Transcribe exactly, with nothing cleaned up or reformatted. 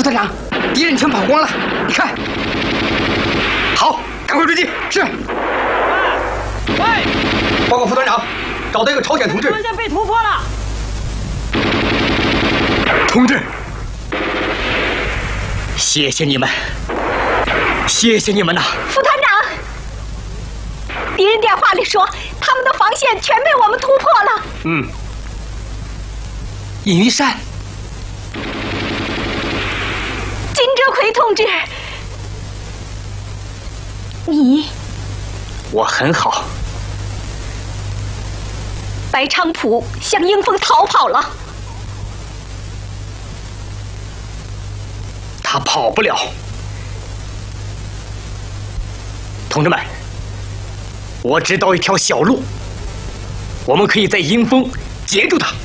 副团长，敌人全跑光了，你看。好，赶快追击。是。 喂！ 报告副团长，找到一个朝鲜同志。 专线被突破了。 同志，谢谢你们，谢谢你们呐！ 副团长，敌人电话里说他们的防线全被我们突破了。 嗯。尹玉善。 金哲奎同志，你， 我很好。 白昌普向英风逃跑了， 他跑不了。同志们，我知道一条小路，我们可以在英风截住他。